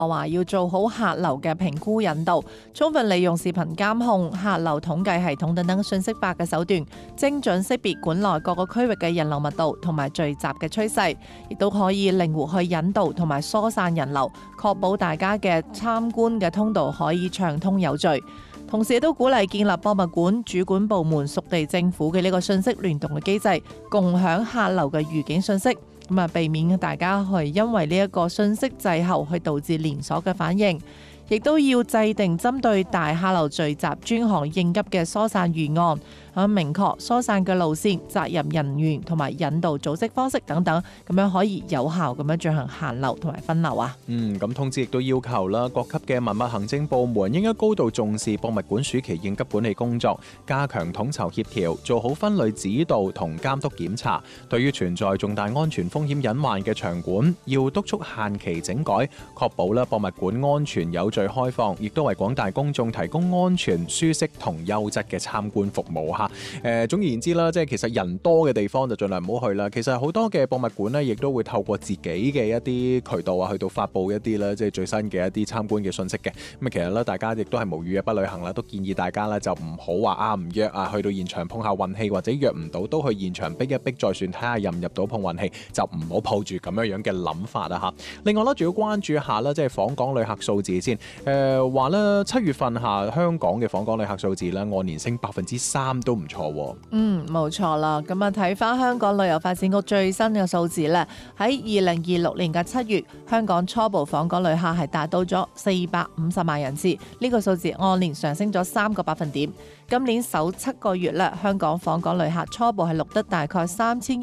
話要做好客流嘅評估引導，充分利用視頻監控、客流統計系統等等信息化嘅手段，精準識別館內各個區域嘅人流密度同埋聚集嘅趨勢，亦都可以靈活去引導同埋疏散人流，確保大家嘅參觀嘅通道可以暢通有序。同時亦都鼓勵建立博物館主管部門屬地政府嘅呢個信息聯動嘅機制，共享客流嘅預警信息。避免大家係因為呢一個信息滯後去導致連鎖嘅反應，亦都要制定針對大客流聚集專項應急嘅疏散預案，明確疏散嘅路線、責任人員同埋引導組織方式等等，咁樣可以有效咁樣進行限流同埋分流啊。 咁通知亦都要求啦，各級嘅文物行政部門應該高度重視博物館暑期應急管理工作，加強統籌協調，做好分類指導同監督檢查。對於存在重大安全風險隱患嘅場館，要督促限期整改，確保啦博物館安全有序開放，亦都為廣大公眾提供安全、舒適同優質嘅參觀服務嚇。總而言之啦，即係其實人多嘅地方就盡量唔好去啦。其實好多嘅博物館呢，亦都會透過自己嘅一啲渠道啊，去到發布一啲咧，即係最新嘅一啲參觀嘅信息嘅。咁其實咧，大家亦都係無預約不旅行啦，都建議大家咧就唔好話唔約啊，去到現場碰下運氣，或者約唔到都去現場逼一逼再算，睇下入唔入到碰運氣，就唔好抱住咁樣嘅諗法啊嚇。另外咧，仲要關注一下啦，即係訪港旅客數字先。話咧7月份香港嘅訪港旅客數字咧按年升3%都唔錯。 冇錯啦。咁啊，睇翻香港旅遊發展局最新嘅數字咧，喺2026年嘅7月，香港初步訪港旅客係達到咗450萬人次，呢個數字按年上升咗3個百分點。今年首7個月咧，香港訪港旅客初步係錄得大概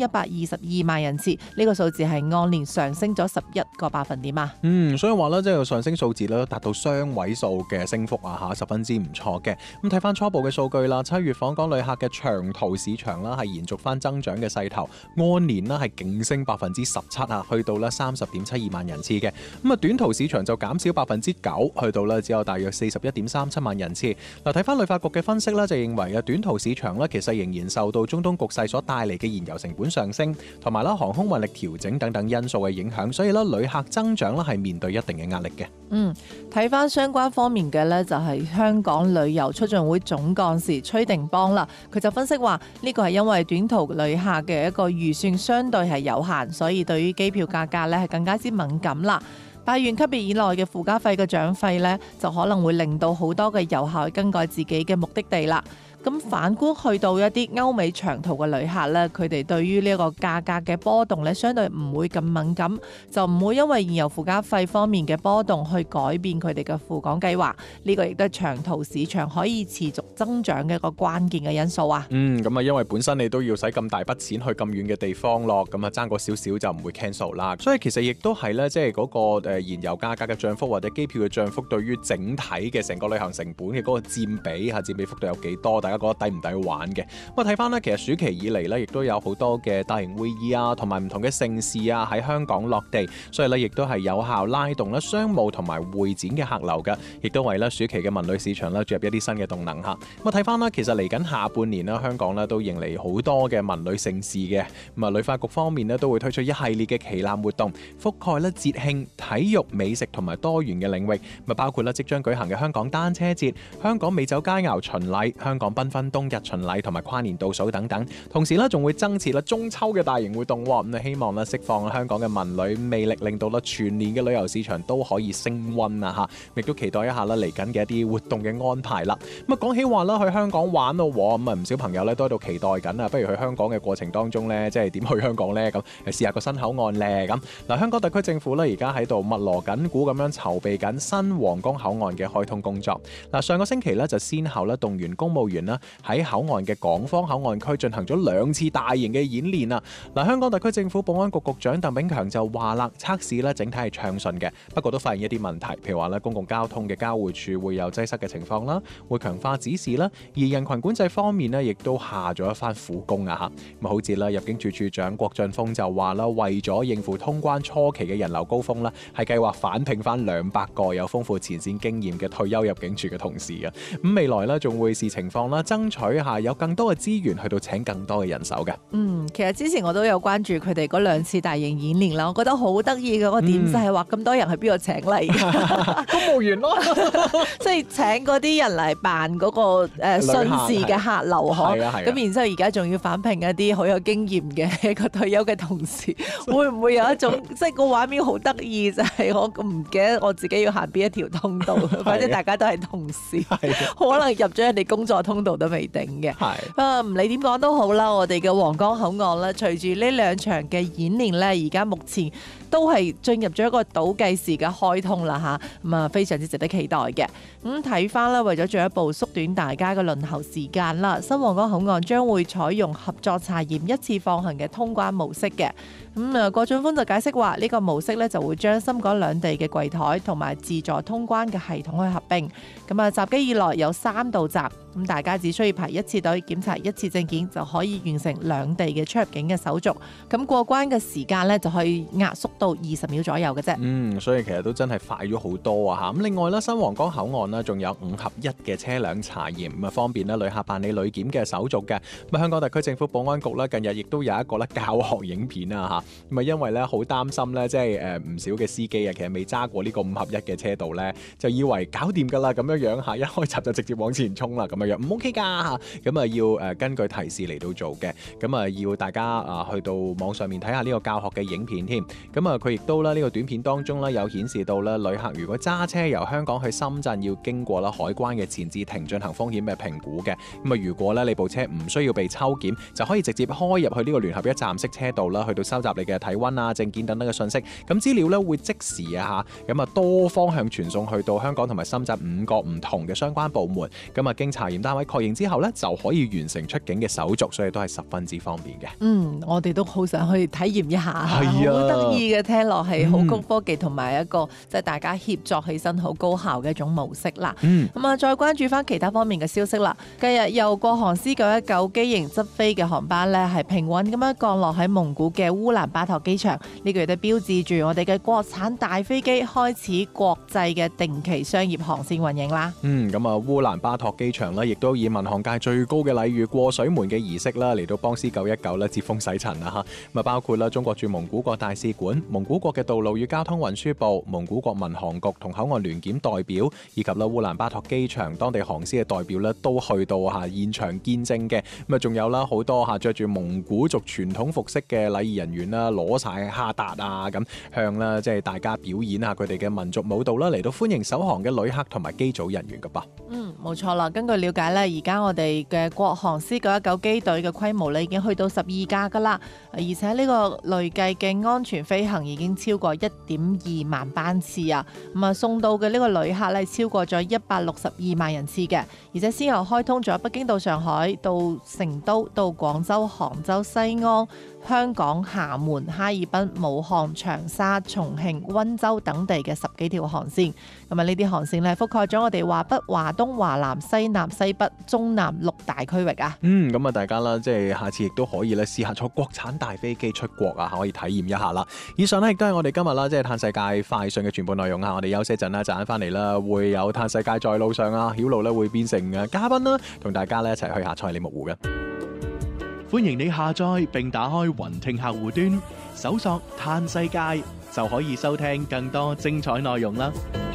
3122萬人次，呢個數字係按年上升咗11個百分點啊。 所以話咧，即係上升數字咧達到雙位數嘅升幅啊，十分之唔錯嘅。咁睇翻初步嘅數據啦，7月訪港旅客嘅長途市場啦係延續翻增長嘅勢頭，按年啦係勁升17%啊，去到咧30.72萬人次嘅。咁啊，短途市場就減少9%，去到咧只有大約41.37萬人次。嗱，睇翻旅發局嘅分析就認為啊，短途市場咧其實仍然受到中東局勢所帶嚟嘅燃油成本上升，同埋啦航空運力調整等等因素嘅影響，所以咧旅客增長咧係面對一定嘅壓力嘅。 睇翻相關方面嘅咧，就係香港旅遊促進會總幹事崔定邦啦，佢就分析話呢個係因為短途旅客嘅一個預算相對係有限，所以對於機票價格咧係更加之敏感啦。8元級別以內嘅附加費嘅漲費咧，就可能會令到好多嘅遊客更改自己嘅目的地啦。咁反觀去到一啲歐美長途嘅旅客咧，佢哋對於呢一個價格嘅波動咧，相對唔會咁敏感，就唔會因為燃油附加費方面嘅波動去改變佢哋嘅赴港計劃。呢個亦都係長途市場可以持續增長嘅一個關鍵嘅因素啊。 咁啊，因為本身你都要使咁大筆錢去咁遠嘅地方咯，咁啊爭過少少就唔會 cancel 啦。所以其實亦都係咧，即係嗰個燃油價格嘅漲幅或者機票嘅漲幅，對於整體嘅成個旅行成本嘅嗰個佔比幅度有幾多？大家覺得抵唔抵玩嘅？咁啊睇翻咧，其實暑期以嚟咧，亦都有好多嘅大型會議啊，同埋唔同嘅盛事啊喺香港落地，所以咧亦都係有效拉動咧商務同埋會展嘅客流嘅，亦都為咧暑期嘅文旅市場咧注入一啲新嘅動能嚇。咁啊睇翻啦，其實嚟緊下半年啦，香港咧都迎嚟好多嘅文旅盛事嘅。咁啊旅發局方面咧都會推出一系列嘅旗艦活動，覆蓋咧節慶、體育、美食同埋多元嘅領域。咁啊包括咧即將舉行嘅香港單車節、香港美酒佳餚巡禮、香港繽紛冬日巡禮同埋跨年倒數等等，同時咧仲會增設啦中秋嘅大型活動，咁啊希望咧釋放香港嘅文旅魅力，令到咧全年嘅旅遊市場都可以升溫啊嚇！亦都期待一下啦嚟緊嘅一啲活動嘅安排啦。咁啊講起話啦，去香港玩咯，咁啊唔少朋友咧都喺度期待緊啊，不如去香港嘅過程當中咧，即係點去香港咧？咁試下個新口岸咧咁。嗱，香港特區政府咧而家喺度密鑼緊鼓咁樣籌備緊新皇崗口岸嘅開通工作。嗱，上個星期咧就先後咧動員公務員啦喺口岸嘅港方口岸區進行咗2次大型嘅演練啊！嗱，香港特區政府保安局局長鄧炳強就話啦，測試咧整體係暢順嘅，不過都發現一啲問題，譬如話咧公共交通嘅交匯處會有擠塞嘅情況啦，會強化指示啦，而人群管制方面咧亦都下咗一番苦功啊嚇！咁好似啦入境處處長郭俊峰就話啦，為咗應付通關初期嘅人流高峰啦，係計劃返聘翻200個有豐富前線經驗嘅退休入境處嘅同事嘅。咁未來咧仲會視情況啦， 啦，爭取下有更多嘅資源去到請更多嘅人手嘅。 其實之前我都有關注佢哋嗰2次大型演練啦，我覺得好得意嘅個點就係話咁多人係邊度請嚟？ 公務員咯， 即係請嗰啲人嚟辦嗰個順時嘅客流嗬。咁然之後而家仲要返聘一啲好有經驗嘅一個退休嘅同事，會唔會有一種即係個畫面好得意？就係我唔記得我自己要行邊一條通道，反正大家都係同事，可能入咗人哋工作通道都未定嘅。唔理點講都好啦，我哋嘅皇崗口岸咧，隨住呢2場嘅演練咧，而家目前都係進入咗一個倒計時嘅開通啦嚇，咁啊非常之值得期待嘅。咁睇翻咧，為咗進一步縮短大家嘅輪候時間啦，新皇崗口岸將會採用合作查驗一次放行嘅通關模式嘅。郭俊峰就解釋話，呢個模式咧就會將深港兩地嘅櫃台同埋自助通關嘅系統去合併。咁啊，閘機以內有3道閘，咁大家只需要排1次隊，檢查1次證件就可以完成兩地嘅出入境嘅手續。咁過關嘅時間咧就可以壓縮到20秒左右嘅啫。 所以其實都真係快咗好多啊嚇！咁另外咧，新皇崗口岸呢仲有5合1嘅車輛查驗，咁啊方便咧旅客辦理旅檢嘅手續嘅。咁香港特區政府保安局咧近日亦都有一個咧教學影片啊嚇。咁啊，因為咧好擔心咧，即係唔少嘅司機啊，其實未揸過呢個5合1嘅車道咧，就以為搞掂㗎啦咁樣嚇，一開閘就直接往前衝啦咁樣，唔 OK 㗎嚇。咁啊要根據提示嚟到做嘅，咁啊要大家去到網上面睇下呢個教學嘅影片添。咁啊佢亦都咧呢個短片當中咧有顯示到咧旅客如果揸車由香港去深圳要經過啦海關嘅前置庭進行風險嘅評估嘅。咁啊如果咧你部車唔需要被抽檢，就可以直接開入去呢個聯合一站式車道啦，去到收集你嘅體溫啊、證件等等嘅信息。咁資料咧會即時啊嚇，咁啊多方向傳送去到香港同埋深圳5個唔同嘅相關部門。咁啊經查驗單位確認之後咧，就可以完成出境嘅手續，所以都係十分之方便嘅。 我哋都好想去體驗一下，好啊， 得意嘅，聽落係好高科技同埋一個即係大家協作起身好高效嘅一種模式啦。咁啊，再關注翻其他方面嘅消息啦。近日由國航 C919 機型執飛嘅航班咧，係平穩咁樣降落喺蒙古嘅烏蘭巴托機場，呢個亦都標誌住我哋嘅國產大飛機開始國際嘅定期商業航線運營啦。 咁啊，烏蘭巴托機場咧，亦都以民航界最高嘅禮遇過水門嘅儀式啦，嚟到幫 C919咧接風洗塵啊嚇。咁啊，包括啦中國駐蒙古國大使館、蒙古國嘅道路與交通運輸部、蒙古國民航局同口岸聯檢代表，以及啦烏蘭巴托機場當地航司嘅代表咧，都去到現場見證嘅。咁啊，仲有啦好多着住蒙古族傳統服飾嘅禮儀人員啦，攞晒哈達啊咁向啦即係大家表演下佢哋嘅民族舞蹈啦，嚟到歡迎首航嘅旅客同埋機組人員噶噃。 冇錯啦。根據了解咧，而家我哋嘅國航 C919 機隊嘅規模咧已經去到12架噶啦，而且呢個累計嘅安全飛行已經超過1.2萬班次啊。咁啊，送到嘅呢個旅客咧超過咗162萬人次嘅，而且先後開通咗北京到上海、到成都、到廣州、杭州、西安、香港、廈門、哈爾濱、武漢、長沙、重慶、溫州等地嘅10幾條航線。咁啊，呢啲航線咧覆蓋咗我哋華北、華東、華南、西南、西北、中南6大區域啊。 咁啊，大家啦，即係下次亦都可以咧試下坐國產大飛機出國啊，可以體驗一下啦。以上呢亦都係我哋今日啦，即係嘆世界快訊嘅全部內容啊。我哋休息一陣啦，陣間翻嚟啦，會有嘆世界在路上啊，曉露咧會變成嘉賓啦，同大家咧一齊去下賽里木湖嘅。 歡迎你下載並打開雲聽客戶端，搜索嘆世界就可以收聽更多精彩內容啦。